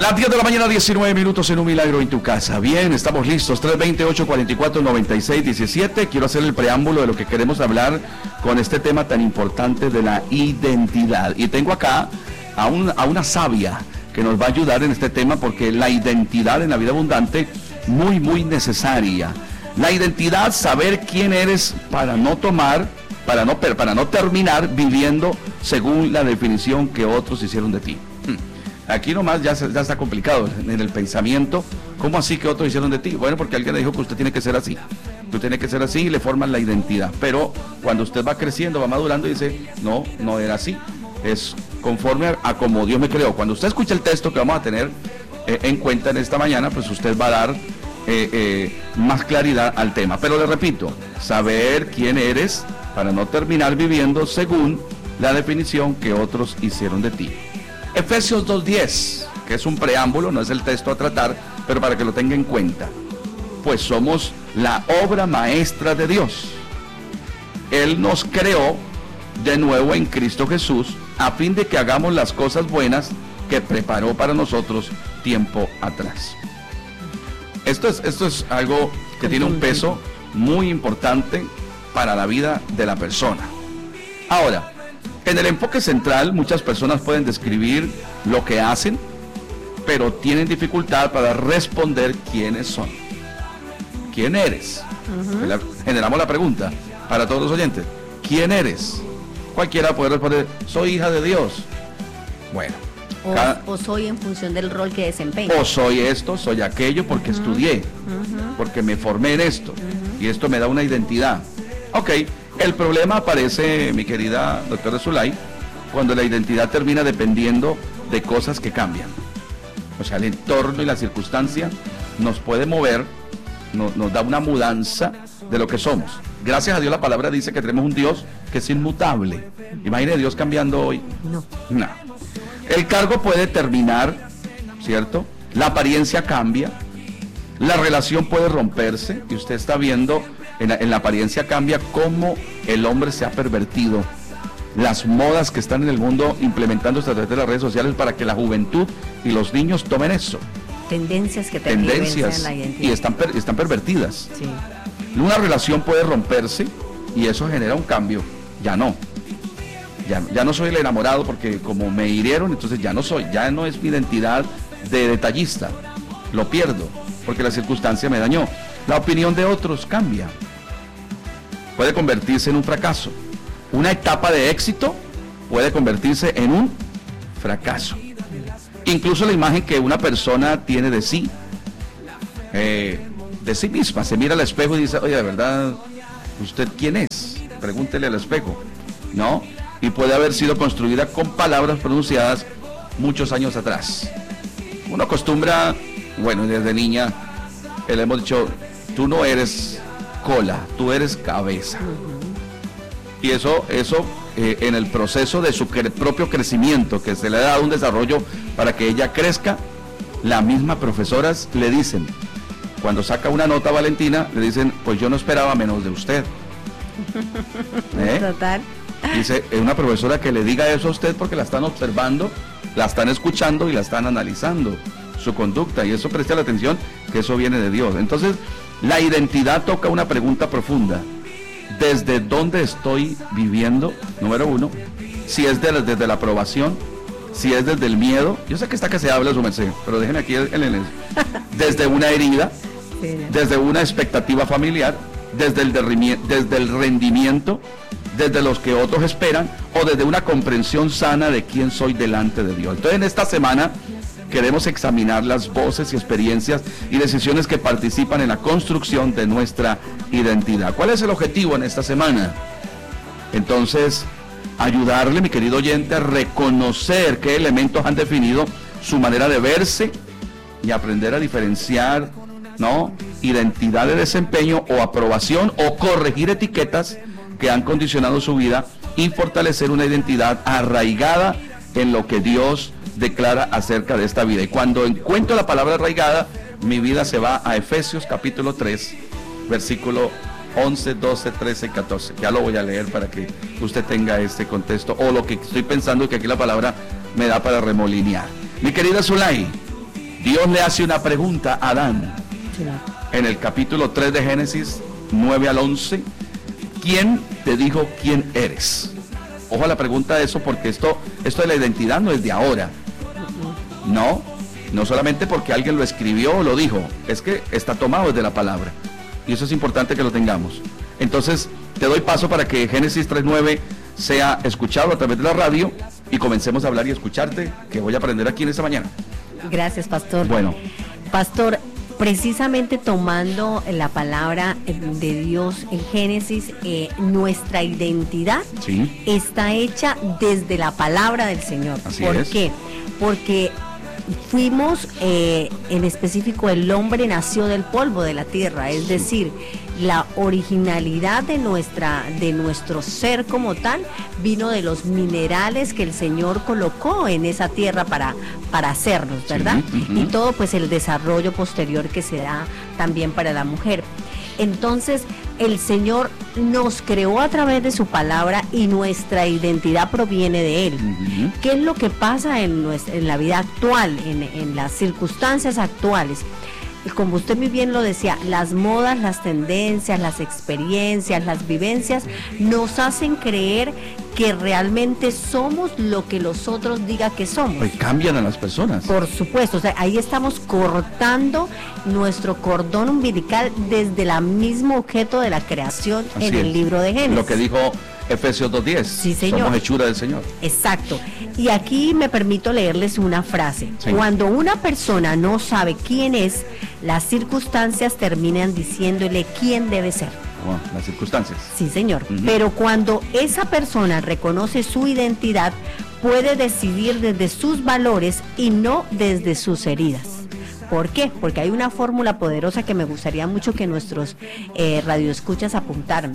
Las 10 de la mañana, 19 minutos en Un Milagro en tu Casa. Bien, estamos listos. 328-44-96-17. Quiero hacer el preámbulo de lo que queremos hablar con este tema tan importante de la identidad. Y tengo acá a una sabia que nos va a ayudar en este tema, porque la identidad en la vida abundante, muy, muy necesaria. La identidad, saber quién eres para no terminar viviendo según la definición que otros hicieron de ti. Aquí nomás ya está complicado en el pensamiento. ¿Cómo así que otros hicieron de ti? Bueno, porque alguien le dijo que usted tiene que ser así. Tú tienes que ser así y le forman la identidad. Pero cuando usted va creciendo, va madurando y dice, no era así. Es conforme a como Dios me creó. Cuando usted escucha el texto que vamos a tener en cuenta en esta mañana, pues usted va a dar más claridad al tema. Pero le repito, saber quién eres para no terminar viviendo según la definición que otros hicieron de ti. Efesios 2:10, que es un preámbulo, no es el texto a tratar, pero para que lo tenga en cuenta. Pues somos la obra maestra de Dios. Él nos creó de nuevo en Cristo Jesús, a fin de que hagamos las cosas buenas que preparó para nosotros tiempo atrás. Esto es algo que tiene un peso muy importante para la vida de la persona. Ahora, en el enfoque central, muchas personas pueden describir lo que hacen, pero tienen dificultad para responder quiénes son. ¿Quién eres? Generamos la pregunta para todos los oyentes. ¿Quién eres? Cualquiera puede responder, soy hija de Dios. Bueno. O soy en función del rol que desempeño. O soy esto, soy aquello, porque estudié, porque me formé en esto, y esto me da una identidad. Ok. El problema aparece, mi querida doctora Zulay, cuando la identidad termina dependiendo de cosas que cambian. O sea, el entorno y la circunstancia nos puede mover, nos da una mudanza de lo que somos. Gracias a Dios la palabra dice que tenemos un Dios que es inmutable. Imagine Dios cambiando hoy. No. El cargo puede terminar, ¿cierto? La apariencia cambia, la relación puede romperse, y usted está viendo en la apariencia cambia cómo el hombre se ha pervertido. Las modas que están en el mundo implementándose a través de las redes sociales para que la juventud y los niños tomen eso. Tendencias que en la identidad. Y están pervertidas. Sí. Una relación puede romperse y eso genera un cambio. Ya no soy el enamorado, porque como me hirieron, entonces ya no es mi identidad de detallista. Lo pierdo porque la circunstancia me dañó. La opinión de otros cambia. Puede convertirse en un fracaso. Una etapa de éxito puede convertirse en un fracaso. Incluso la imagen que una persona tiene de sí misma. Se mira al espejo y dice, oye, de verdad, ¿usted quién es? Pregúntele al espejo, ¿no? Y puede haber sido construida con palabras pronunciadas muchos años atrás. Uno acostumbra, bueno, desde niña, le hemos dicho, tú no eres cola, tú eres cabeza. Y eso en el proceso de su propio crecimiento, que se le ha dado un desarrollo para que ella crezca, las mismas profesoras le dicen, cuando saca una nota Valentina, le dicen, pues yo no esperaba menos de usted. Total. Dice, es una profesora que le diga eso a usted porque la están observando, la están escuchando y la están analizando, su conducta, y eso, presta la atención, que eso viene de Dios. Entonces, la identidad toca una pregunta profunda. ¿Desde dónde estoy viviendo? Número uno. Si es desde la aprobación, si es desde el miedo. Yo sé que está que se habla, su merced, pero déjenme aquí desde una herida, desde una expectativa familiar, desde el rendimiento, desde los que otros esperan, o desde una comprensión sana de quién soy delante de Dios. Entonces, en esta semana queremos examinar las voces y experiencias y decisiones que participan en la construcción de nuestra identidad. ¿Cuál es el objetivo en esta semana? Entonces, ayudarle, mi querido oyente, a reconocer qué elementos han definido su manera de verse y aprender a diferenciar, ¿no?, identidad de desempeño o aprobación, o corregir etiquetas que han condicionado su vida, y fortalecer una identidad arraigada en lo que Dios declara acerca de esta vida. Y cuando encuentro la palabra arraigada, mi vida se va a Efesios capítulo 3, versículo 11, 12, 13 y 14. Ya lo voy a leer para que usted tenga este contexto, o lo que estoy pensando que aquí la palabra me da para remolinear. Mi querida Zulay, Dios le hace una pregunta a Adán. En el capítulo 3 de Génesis, 9 al 11. ¿Quién te dijo quién eres? Ojo a la pregunta de eso, porque esto de la identidad no es de ahora. No solamente porque alguien lo escribió o lo dijo, es que está tomado desde la palabra. Y eso es importante que lo tengamos. Entonces, te doy paso para que Génesis 3:9 sea escuchado a través de la radio y comencemos a hablar y escucharte, que voy a aprender aquí en esta mañana. Gracias, pastor. Bueno. Pastor, precisamente tomando la palabra de Dios en Génesis, nuestra identidad está hecha desde la palabra del Señor. ¿Por qué? Porque fuimos, en específico, el hombre nació del polvo de la tierra, es decir, la originalidad de nuestro ser como tal vino de los minerales que el Señor colocó en esa tierra para hacernos, ¿verdad? Y todo pues el desarrollo posterior que se da también para la mujer. Entonces, el Señor nos creó a través de su palabra y nuestra identidad proviene de Él. ¿Qué es lo que pasa en la vida actual, en las circunstancias actuales? Como usted muy bien lo decía, las modas, las tendencias, las experiencias, las vivencias nos hacen creer que realmente somos lo que los otros digan que somos. Pues cambian a las personas. Por supuesto, o sea, ahí estamos cortando nuestro cordón umbilical desde el mismo objeto de la creación. Así en el libro de Génesis. Lo que dijo Efesios 2:10. Sí, señor. Somos hechura del Señor. Exacto. Y aquí me permito leerles una frase. Sí. Cuando una persona no sabe quién es, las circunstancias terminan diciéndole quién debe ser. Las circunstancias. Sí, señor. Pero cuando esa persona reconoce su identidad, puede decidir desde sus valores y no desde sus heridas. ¿Por qué? Porque hay una fórmula poderosa que me gustaría mucho que nuestros radioescuchas apuntaran.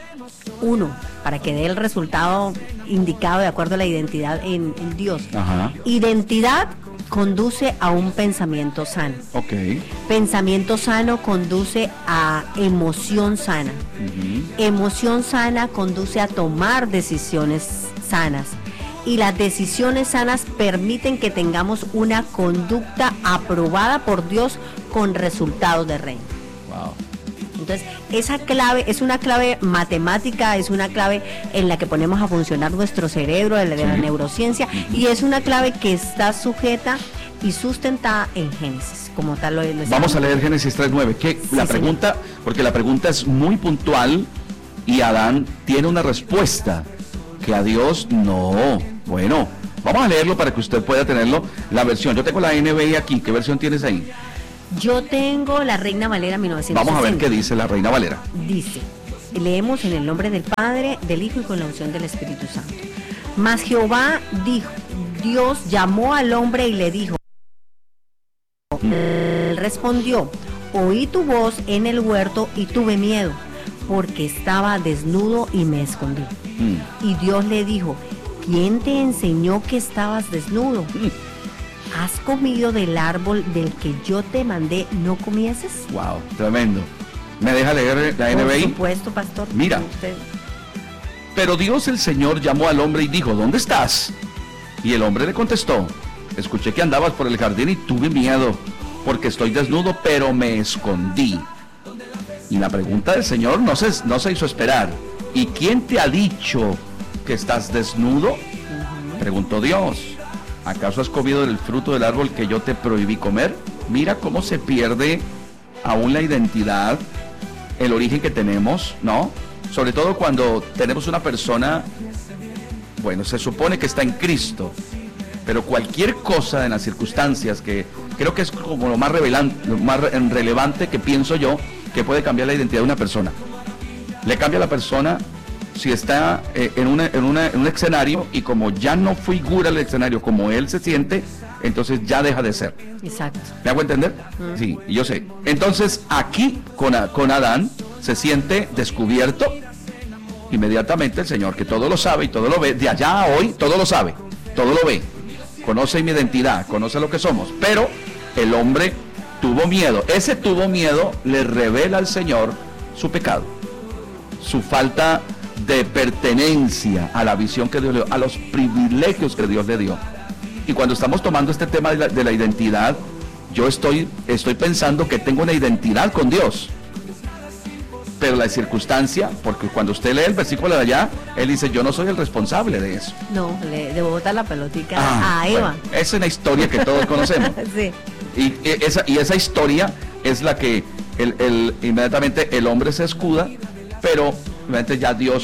1, para que dé el resultado indicado de acuerdo a la identidad en Dios. Identidad conduce a un pensamiento sano. Pensamiento sano conduce a emoción sana. Emoción sana conduce a tomar decisiones sanas. Y las decisiones sanas permiten que tengamos una conducta aprobada por Dios con resultados de reino. Wow. Entonces, esa clave es una clave matemática, es una clave en la que ponemos a funcionar nuestro cerebro, de la neurociencia, y es una clave que está sujeta y sustentada en Génesis, como tal lo Vamos a leer Génesis 3:9, la pregunta, porque la pregunta es muy puntual y Adán tiene una respuesta que a Dios no. Bueno, vamos a leerlo para que usted pueda tenerlo, la versión. Yo tengo la NBI aquí, ¿qué versión tienes ahí? Yo tengo la Reina Valera 1960. Vamos a ver qué dice la Reina Valera. Dice, leemos en el nombre del Padre, del Hijo y con la unción del Espíritu Santo. Mas Jehová dijo, Dios llamó al hombre y le dijo, él respondió, oí tu voz en el huerto y tuve miedo, porque estaba desnudo y me escondí. Y Dios le dijo, ¿quién te enseñó que estabas desnudo? ¿Has comido del árbol del que yo te mandé no comieses? Wow, tremendo. ¿Me deja leer la NBI? Por supuesto, pastor. Mira. Pero Dios el Señor llamó al hombre y dijo, ¿dónde estás? Y el hombre le contestó, escuché que andabas por el jardín y tuve miedo, porque estoy desnudo, pero me escondí. Y la pregunta del Señor no se hizo esperar. ¿Y quién te ha dicho que estás desnudo? Preguntó Dios. ¿Acaso has comido del fruto del árbol que yo te prohibí comer? Mira cómo se pierde aún la identidad, el origen que tenemos, ¿no? Sobre todo cuando tenemos una persona, bueno, se supone que está en Cristo, pero cualquier cosa en las circunstancias, que creo que es como lo más relevante que pienso yo, que puede cambiar la identidad de una persona. Le cambia a la persona si está en un escenario y como ya no figura el escenario como él se siente, entonces ya deja de ser. Exacto. ¿Me hago entender? Sí, yo sé. Entonces aquí con Adán se siente descubierto. Inmediatamente el Señor, que todo lo sabe y todo lo ve, de allá a hoy todo lo sabe, todo lo ve, conoce mi identidad, conoce lo que somos, pero el hombre tuvo miedo. Ese tuvo miedo le revela al Señor su pecado, su falta de pertenencia a la visión que Dios le dio, a los privilegios que Dios le dio. Y cuando estamos tomando este tema de la identidad, yo estoy pensando que tengo una identidad con Dios. Pero la circunstancia, porque cuando usted lee el versículo de allá, él dice, yo no soy el responsable de eso. No, le bota la pelotica a Eva. Bueno, esa es una historia que todos conocemos. Sí. Y esa historia es la que inmediatamente el hombre se escuda, pero inmediatamente ya Dios